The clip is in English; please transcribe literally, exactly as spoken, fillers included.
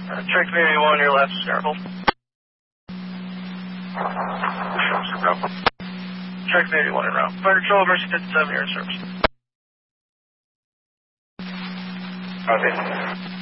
Uh, Trek three one, your left, Scarable. Trek three one en route. Fire control, Mercy fifty-seven, you're in service. Okay.